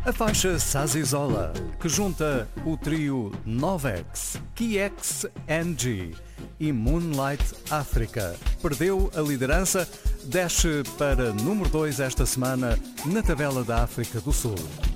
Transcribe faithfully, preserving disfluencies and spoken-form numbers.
A faixa Sazizola, que junta o trio Novex, K X N G e Moonlight Africa, perdeu a liderança, desce para número dois esta semana na tabela da África do Sul.